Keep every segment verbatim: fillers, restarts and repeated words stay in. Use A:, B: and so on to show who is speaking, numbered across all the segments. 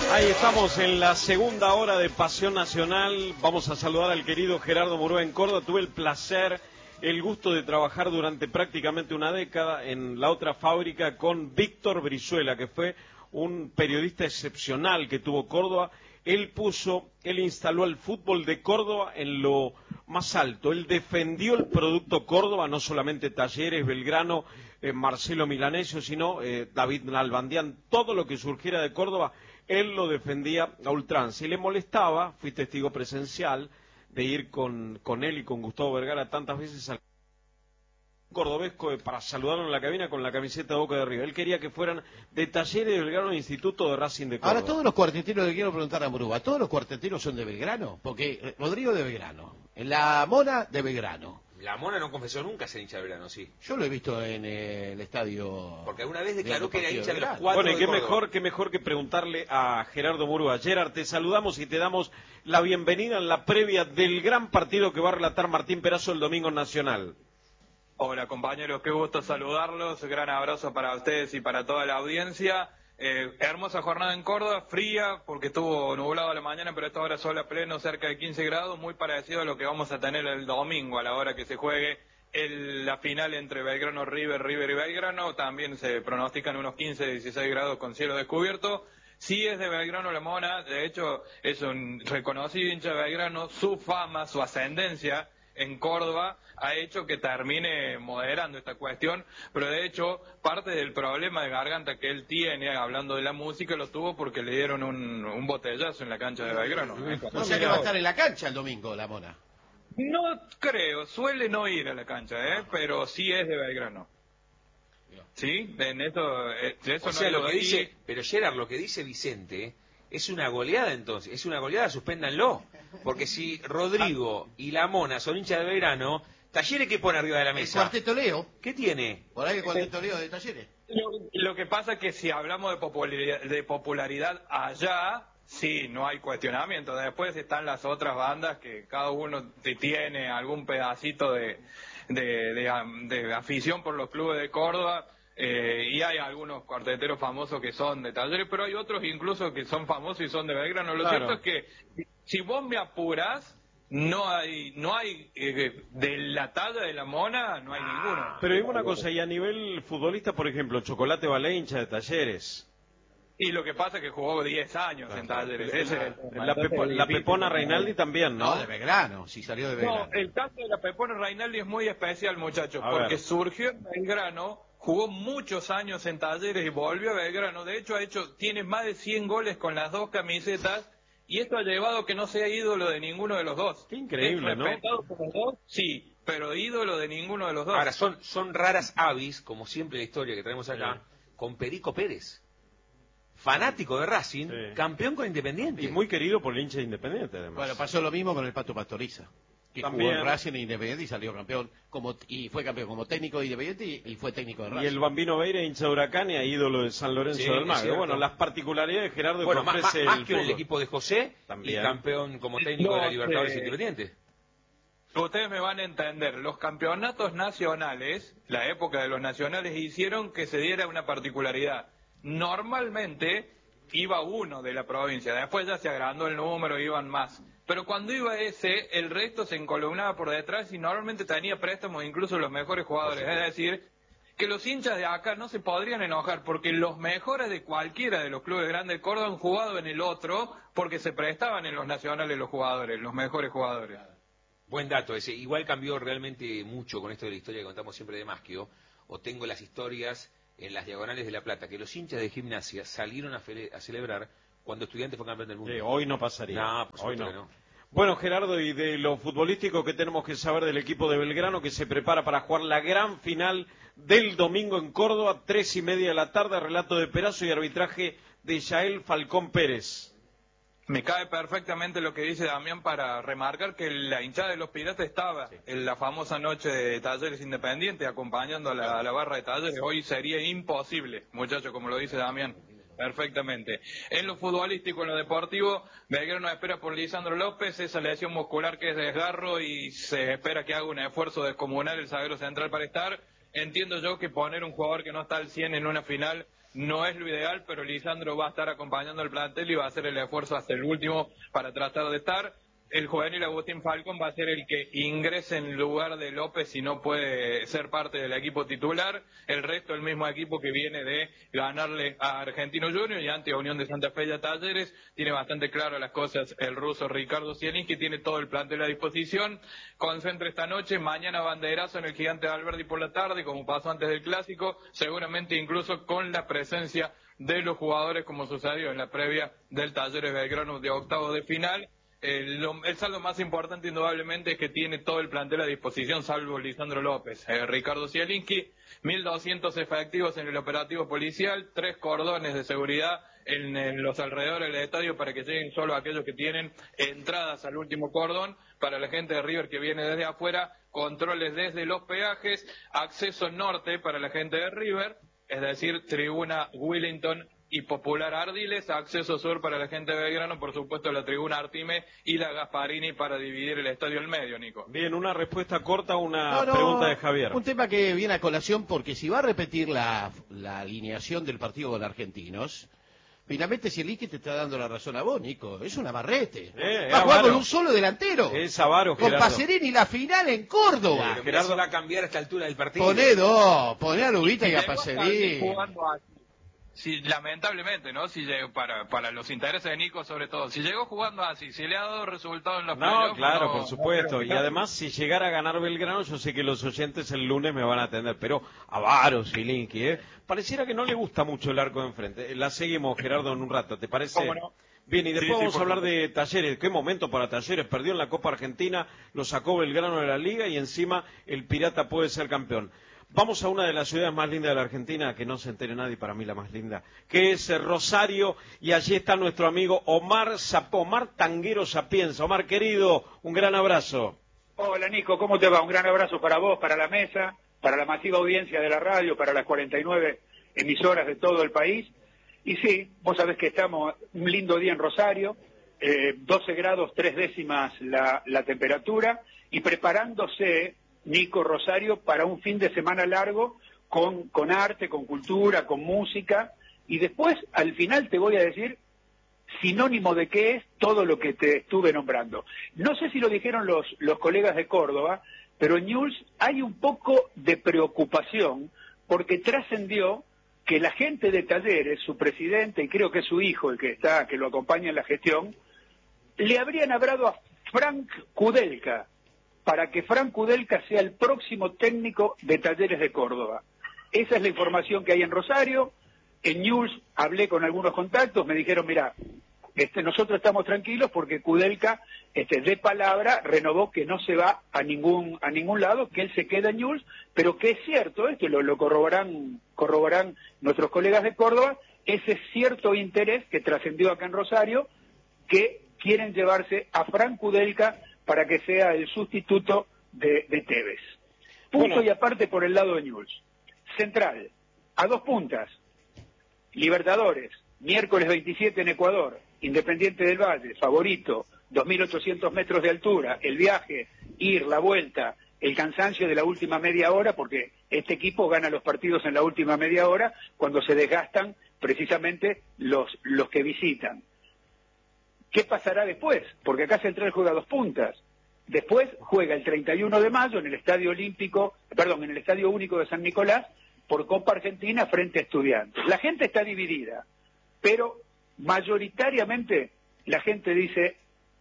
A: Ahí estamos en la segunda hora de Pasión Nacional. Vamos a saludar al querido Gerardo Murúa en Córdoba. Tuve el placer, el gusto de trabajar durante prácticamente una década en la otra fábrica con Víctor Brizuela, que fue un periodista excepcional que tuvo Córdoba. Él puso, él instaló el fútbol de Córdoba en lo más alto. Él defendió el producto Córdoba, no solamente Talleres, Belgrano, eh, Marcelo Milanesio, sino eh, David Nalbandián, todo lo que surgiera de Córdoba. Él lo defendía a ultranza y le molestaba, fui testigo presencial, de ir con, con él y con Gustavo Vergara tantas veces al cordobesco para saludarlo en la cabina con la camiseta de Boca de River. Él quería que fueran de Talleres de Belgrano, Instituto de Racing de Córdoba.
B: Ahora, todos los cuarteteros, le quiero preguntar a Murúa, ¿todos los cuarteteros son de Belgrano? Porque Rodrigo de Belgrano, la Mona de Belgrano.
C: La Mona no confesó nunca ser hincha de Belgrano, sí.
B: Yo lo he visto en eh, el estadio.
C: Porque alguna vez declaró
B: de
C: que era hincha de los
B: Belgrano.
C: cuatro.
A: Bueno, y qué
C: de
A: mejor, qué mejor que preguntarle a Gerardo Murúa. Gerard, te saludamos y te damos la bienvenida en la previa del gran partido que va a relatar Martín Perazo el domingo en Nacional.
D: Hola compañeros, qué gusto saludarlos, gran abrazo para ustedes y para toda la audiencia. Eh, hermosa jornada en Córdoba, fría porque estuvo nublado a la mañana, pero a esta hora sol a pleno, cerca de quince grados, muy parecido a lo que vamos a tener el domingo a la hora que se juegue el, la final entre Belgrano, River, River y Belgrano. También se pronostican unos quince, dieciséis grados con cielo descubierto. Sí es de Belgrano la Mona, de hecho es un reconocido hincha de Belgrano, su fama, su ascendencia en Córdoba ha hecho que termine moderando esta cuestión, pero de hecho parte del problema de garganta que él tiene, hablando de la música, lo tuvo porque le dieron un, un botellazo en la cancha de Belgrano.
B: O sea que va a estar en la cancha el domingo, la Mona.
D: No creo, suele no ir a la cancha, ¿eh? Pero sí es de Belgrano. ¿Sí? En esto, eso
C: o sea, no lo que dice, pero Gerard, lo que dice Vicente es una goleada entonces, es una goleada, suspéndanlo. Porque si Rodrigo y la Mona son hinchas de Belgrano, Talleres, ¿qué pone arriba de la mesa?
B: El cuarteto Leo.
C: ¿Qué tiene?
B: Por ahí el cuarteto Leo de Talleres.
D: Lo, lo que pasa es que si hablamos de popularidad, de popularidad allá, sí, no hay cuestionamiento. Después están las otras bandas que cada uno tiene algún pedacito de, de, de, de afición por los clubes de Córdoba. Eh, y hay algunos cuarteteros famosos que son de Talleres, pero hay otros incluso que son famosos y son de Belgrano. Lo
A: Claro.
D: cierto es que si vos me apurás, no hay, no hay eh, de la talla de la Mona, no hay ninguno.
A: Pero digo una cosa, y a nivel futbolista, por ejemplo, Chocolate Balé, hincha de Talleres.
D: Y lo que pasa es que jugó diez años en Talleres. Ese es el tema.
A: La, Pepo- la Pepona Reinaldi también, ¿no?
B: No, de Belgrano, si salió de Belgrano.
D: No, el caso de la Pepona Reinaldi es muy especial, muchachos,
A: A
D: porque
A: ver.
D: surgió en Belgrano, jugó muchos años en Talleres y volvió a Belgrano. De hecho, ha hecho, tiene más de cien goles con las dos camisetas, y esto ha llevado a que no sea ídolo de ninguno de los dos.
A: Qué increíble,
D: ¿Es
A: ¿no?
D: respetado por los dos? Sí, pero ídolo de ninguno de los dos.
C: Ahora, son, son raras avis, como siempre la historia que traemos acá,
A: Sí.
C: con Perico Pérez. Fanático de Racing,
A: Sí.
C: campeón con Independiente.
A: Y muy querido por el hincha de Independiente, además.
B: Bueno, pasó lo mismo con el Pato Pastoriza, que
A: También.
B: jugó en Racing e Independiente y salió campeón, como y fue campeón como técnico de Independiente y, y fue técnico de Racing.
A: Y el Bambino Veira, hincha de Huracán y ídolo de San Lorenzo
C: Sí,
A: del
C: es
A: Magro.
C: cierto.
A: Bueno, las particularidades de Gerardo
C: Bueno,
A: que
C: más, más,
A: ofrece
C: más
A: el
C: que en el
A: fútbol.
C: equipo de José,
A: También.
C: y campeón como técnico
D: No,
C: de la Libertadores
D: eh,
C: Independiente.
D: Ustedes me van a entender, los campeonatos nacionales, la época de los nacionales, hicieron que se diera una particularidad. Normalmente iba uno de la provincia, después ya se agrandó el número, iban más. Pero cuando iba ese, el resto se encolumnaba por detrás y normalmente tenía préstamos incluso los mejores jugadores. Es decir, que los hinchas de acá no se podrían enojar porque los mejores de cualquiera de los clubes grandes de Córdoba han jugado en el otro porque se prestaban en los nacionales los jugadores, los mejores jugadores.
C: Buen dato ese. Igual cambió realmente mucho con esto de la historia que contamos siempre de Maschio. O tengo las historias en las diagonales de La Plata, que los hinchas de Gimnasia salieron a, fele- a celebrar cuando Estudiantes fue campeón del mundo.
A: Sí, hoy no pasaría.
C: No, por
A: hoy
C: supuesto
A: no.
C: que no.
A: Bueno, Gerardo, y de lo futbolístico que tenemos que saber del equipo de Belgrano, que se prepara para jugar la gran final del domingo en Córdoba, tres y media de la tarde, relato de Perazo y arbitraje de Yael Falcón Pérez.
D: Me cae perfectamente lo que dice Damián para remarcar que la hinchada de los Piratas estaba sí. en la famosa noche de Talleres Independiente acompañando a la, a la barra de Talleres. Hoy sería imposible, muchachos, como lo dice Damián. Perfectamente. En lo futbolístico, en lo deportivo, Belgrano espera por Lisandro López, esa lesión muscular que es desgarro y se espera que haga un esfuerzo descomunal el zaguero central para estar. Entiendo yo que poner un jugador que no está al cien en una final no es lo ideal, pero Lisandro va a estar acompañando al plantel y va a hacer el esfuerzo hasta el último para tratar de estar. El juvenil Agustín Falcón va a ser el que ingrese en lugar de López si no puede ser parte del equipo titular. El resto, el mismo equipo que viene de ganarle a Argentino Junior y ante Unión de Santa Fe y a Talleres. Tiene bastante claro las cosas el ruso Ricardo Zielinski, tiene todo el plantel a disposición. Concentra esta noche, mañana banderazo en el Gigante de Alberdi por la tarde, como pasó antes del Clásico, seguramente incluso con la presencia de los jugadores como sucedió en la previa del Talleres Belgrano de octavo de final. El, el saldo más importante indudablemente es que tiene todo el plantel a disposición, salvo Lisandro López. Eh, Ricardo Zielinski, mil doscientos efectivos en el operativo policial, tres cordones de seguridad en, en los alrededores del estadio para que lleguen solo aquellos que tienen entradas al último cordón. Para la gente de River que viene desde afuera, controles desde los peajes, acceso norte para la gente de River, es decir, tribuna Willington y Popular Ardiles, acceso sur para la gente de Belgrano, por supuesto la tribuna Artime y la Gasparini para dividir el estadio al medio, Nico.
A: Bien, una respuesta corta, una
B: No, no,
A: pregunta de Javier.
B: Un tema que viene a colación porque si va a repetir la, la alineación del partido con Argentinos, finalmente Zielinski te está dando la razón a vos, Nico. Es un amarrete.
A: Eh,
B: va a jugar
A: avaro.
B: con un solo delantero.
A: Es avaro,
B: Con
A: Gerardo.
B: Pacerini la final en Córdoba.
C: Pero Gerardo va a cambiar a esta altura del partido.
B: Poné dos, poné a Lubita y a
D: Llegó
B: Pacerini.
D: jugando así. Sí, lamentablemente, ¿no? Si llegó, para para los intereses de Nico sobre todo, si llegó jugando así, si le ha dado resultados en los
A: No,
D: playoffs,
A: claro,
D: no,
A: por supuesto.
D: no,
A: Y además, si llegara a ganar Belgrano, yo sé que los oyentes el lunes me van a atender. Pero avaro, Zielinski, ¿eh? Pareciera que no le gusta mucho el arco de enfrente. La seguimos, Gerardo, en un rato, ¿te parece?
D: ¿Cómo no?
A: Bien, y después
D: Sí, sí,
A: vamos a
D: por
A: hablar
D: supuesto.
A: de Talleres. Qué momento para Talleres. Perdió en la Copa Argentina, lo sacó Belgrano de la Liga y encima el Pirata puede ser campeón. Vamos a una de las ciudades más lindas de la Argentina, que no se entere nadie, para mí la más linda, que es eh, Rosario, y allí está nuestro amigo Omar Zap- Omar Tanguero Sapienza. Omar, querido, un gran abrazo.
E: Hola Nico, ¿cómo te va? Un gran abrazo para vos, para la mesa, para la masiva audiencia de la radio, para las cuarenta y nueve emisoras de todo el país. Y sí, vos sabés que estamos un lindo día en Rosario, eh, doce grados, tres décimas la, la temperatura, y preparándose, Nico, Rosario, para un fin de semana largo con, con arte, con cultura, con música. Y después, al final, te voy a decir sinónimo de qué es todo lo que te estuve nombrando. No sé si lo dijeron los, los colegas de Córdoba, pero en Newell's hay un poco de preocupación porque trascendió que la gente de Talleres, su presidente y creo que su hijo, el que está, que lo acompaña en la gestión, le habrían hablado a Frank Kudelka para que Frank Kudelka sea el próximo técnico de Talleres de Córdoba. Esa es la información que hay en Rosario. En Newell's hablé con algunos contactos, me dijeron, mira, este, nosotros estamos tranquilos porque Kudelka, este, de palabra, renovó que no se va a ningún a ningún lado, que él se queda en Newell's, pero que es cierto, eh, que lo, lo corroborarán, corroborarán nuestros colegas de Córdoba, ese cierto interés que trascendió acá en Rosario, que quieren llevarse a Frank Kudelka para que sea el sustituto de, de Tevez. Punto
A: Bueno.
E: y aparte por el lado de Newell's. Central, a dos puntas, Libertadores, miércoles veintisiete en Ecuador, Independiente del Valle, favorito, dos mil ochocientos metros de altura, el viaje, ir, la vuelta, el cansancio de la última media hora, porque este equipo gana los partidos en la última media hora cuando se desgastan precisamente los, los que visitan. ¿Qué pasará después? Porque acá Central juega dos puntas. Después juega el treinta y uno de mayo en el Estadio Olímpico, perdón, en el Estadio Único de San Nicolás, por Copa Argentina frente a Estudiantes. La gente está dividida, pero mayoritariamente la gente dice,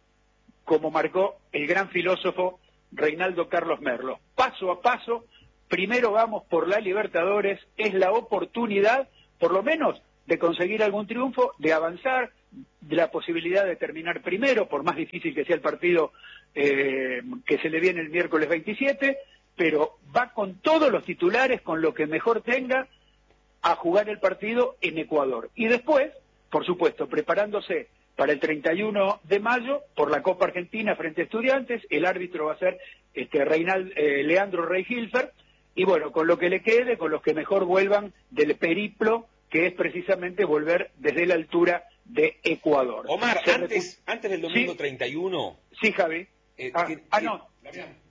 E: como marcó el gran filósofo Reinaldo Carlos Merlo, paso a paso, primero vamos por la Libertadores, es la oportunidad, por lo menos, de conseguir algún triunfo, de avanzar, de la posibilidad de terminar primero, por más difícil que sea el partido eh, que se le viene el miércoles veintisiete, pero va con todos los titulares, con lo que mejor tenga, a jugar el partido en Ecuador. Y después, por supuesto, preparándose para el treinta y uno de mayo, por la Copa Argentina frente a Estudiantes, el árbitro va a ser este Reinald, eh, Leandro Rey Hilfer, y bueno, con lo que le quede, con los que mejor vuelvan del periplo, que es precisamente volver desde la altura de Ecuador.
C: Omar,
E: Se
C: antes,
E: recu-
C: antes del domingo
E: Sí.
C: treinta y uno,
E: Sí, Javi.
C: eh,
E: ah,
C: que-
E: ah,
C: que-
E: no.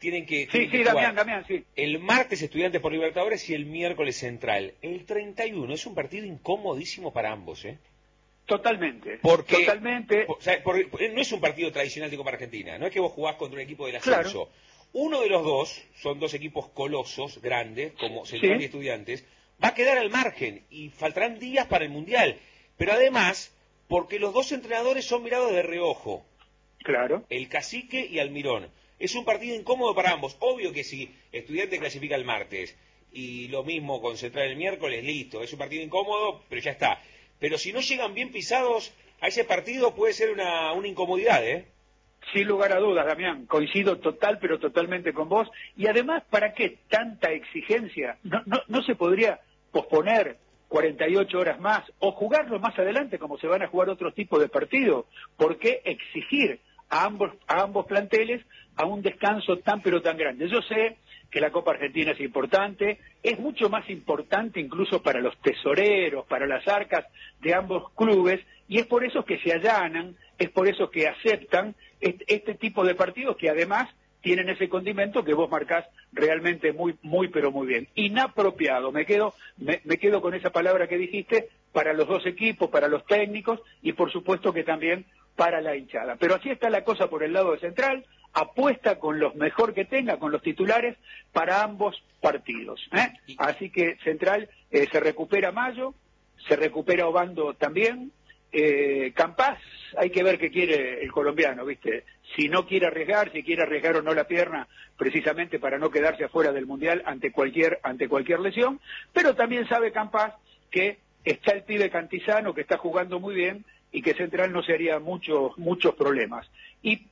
C: tienen que...
E: Sí,
C: tienen
E: sí,
C: que
E: Damián,
C: jugar
E: Damián, sí.
C: el martes Estudiantes por Libertadores y el miércoles Central. El treinta y uno es un partido incomodísimo para ambos, ¿eh?
E: Totalmente.
C: Porque,
E: Totalmente.
C: O sea, porque no es un partido tradicional de Copa Argentina, no es que vos jugás contra un equipo del ascenso.
E: Claro.
C: Uno de los dos, son dos equipos colosos, grandes, como Central
E: Sí.
C: y Estudiantes, va a quedar al margen y faltarán días para el Mundial. Pero además, porque los dos entrenadores son mirados de reojo,
E: Claro.
C: el Cacique y Almirón. Es un partido incómodo para ambos. Obvio que si Estudiantes clasifica el martes y lo mismo con Central el miércoles, listo. Es un partido incómodo, pero ya está. Pero si no llegan bien pisados a ese partido puede ser una, una incomodidad, ¿eh?
E: Sin lugar a dudas, Damián, coincido total, pero totalmente con vos. Y además, ¿para qué tanta exigencia? ¿No, no, no se podría posponer cuarenta y ocho horas más o jugarlo más adelante como se van a jugar otros tipos de partidos? ¿Por qué exigir a ambos, a ambos planteles a un descanso tan pero tan grande? Yo sé que la Copa Argentina es importante, es mucho más importante incluso para los tesoreros, para las arcas de ambos clubes, y es por eso que se allanan, es por eso que aceptan este, este tipo de partidos que además tienen ese condimento que vos marcás realmente muy, muy, pero muy bien. Inapropiado, me quedo, me, me quedo con esa palabra que dijiste, para los dos equipos, para los técnicos y por supuesto que también para la hinchada. Pero así está la cosa por el lado de Central, apuesta con los mejor que tenga, con los titulares, para ambos partidos. ¿eh? Así que Central eh, se recupera Mayo, se recupera Obando también, eh, Campás, hay que ver qué quiere el colombiano, ¿viste? Si no quiere arriesgar, si quiere arriesgar o no la pierna, precisamente para no quedarse afuera del Mundial ante cualquier, ante cualquier lesión, pero también sabe Campás que está el pibe Cantizano, que está jugando muy bien, y que Central no se haría muchos, muchos problemas. Y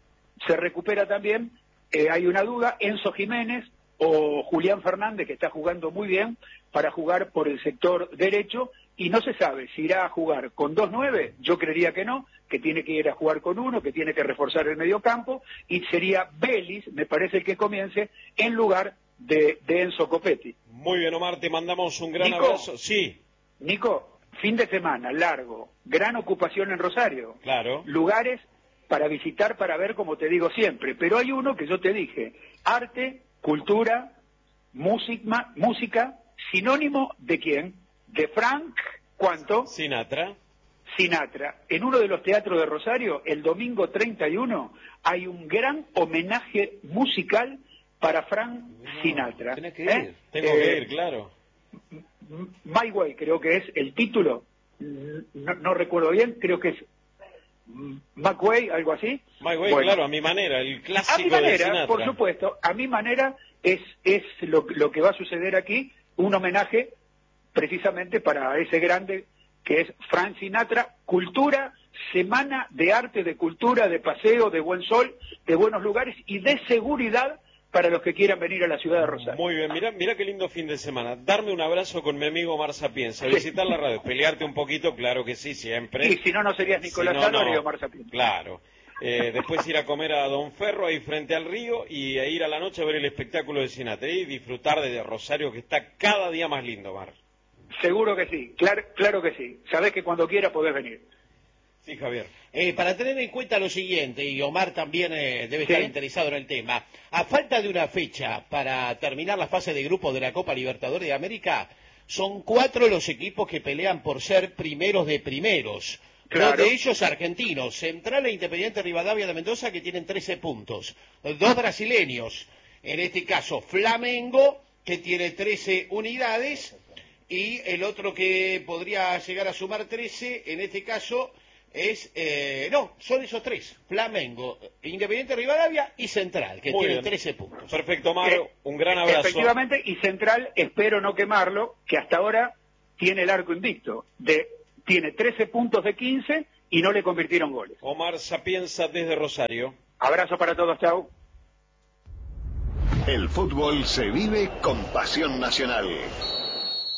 E: se recupera también, eh, hay una duda, Enzo Jiménez o Julián Fernández, que está jugando muy bien, para jugar por el sector derecho, y no se sabe si irá a jugar con dos nueve, yo creería que no, que tiene que ir a jugar con uno, que tiene que reforzar el mediocampo, y sería Vélez, me parece el que comience, en lugar de, de Enzo Copetti.
A: Muy bien, Omar, te mandamos un gran
E: Nico,
A: abrazo. Sí.
E: Nico, fin de semana largo, gran ocupación en Rosario.
A: Claro.
E: Lugares para visitar, para ver, como te digo siempre, pero hay uno que yo te dije, arte, cultura, música, música, sinónimo de quién? De Frank, ¿cuánto?
A: Sinatra.
E: Sinatra. En uno de los teatros de Rosario, el domingo treinta y uno, hay un gran homenaje musical para Frank
C: No,
E: Sinatra.
C: tenés que ir.
E: ¿Eh?
A: Tengo
E: Eh,
A: que ir, claro.
E: My Way, creo que es el título, no, no recuerdo bien, creo que es McWay, algo así.
A: My Way,
E: Bueno,
A: claro, a mi manera, el
E: a
A: clásico
E: mi
A: de
E: manera,
A: Sinatra.
E: por supuesto, a mi manera es, es lo, lo que va a suceder aquí, un homenaje precisamente para ese grande que es Frank Sinatra, cultura, semana de arte, de cultura, de paseo, de buen sol, de buenos lugares y de seguridad para los que quieran venir a la ciudad de Rosario.
A: Muy bien, mira, mira qué lindo fin de semana. Darme un abrazo con mi amigo Omar Sapienza,
E: Sí.
A: visitar la radio, pelearte un poquito, claro que sí, siempre.
E: Y si no, no serías Nicolás
A: Si no,
E: Álvarez
A: no.
E: y Omar Sapienza.
A: Claro. Eh, después ir a comer a Don Ferro ahí frente al río y e ir a la noche a ver el espectáculo de Sinatra y disfrutar de Rosario, que está cada día más lindo, Omar.
E: Seguro que sí, claro, claro que sí. Sabés que cuando quiera podés venir.
A: Sí, Javier.
B: Eh, para tener en cuenta lo siguiente, y Omar también eh, debe
E: Sí.
B: estar interesado en el tema, a falta de una fecha para terminar la fase de grupos de la Copa Libertadores de América, son cuatro los equipos que pelean por ser primeros de primeros.
E: Claro.
B: Dos de ellos argentinos, Central e Independiente Rivadavia de Mendoza, que tienen trece puntos. Dos brasileños, en este caso Flamengo, que tiene trece unidades, y el otro que podría llegar a sumar trece, en este caso, es, eh, no, son esos tres, Flamengo, Independiente Rivadavia y Central, que
A: Muy
B: tienen
A: bien.
B: trece puntos.
A: Perfecto, Omar.
E: Eh,
A: Un gran abrazo.
E: Efectivamente, y Central, espero no quemarlo, que hasta ahora tiene el arco invicto. De, tiene trece puntos de quince y no le convirtieron goles.
A: Omar Sapienza desde Rosario.
E: Abrazo para todos, chao.
F: El fútbol se vive con pasión nacional.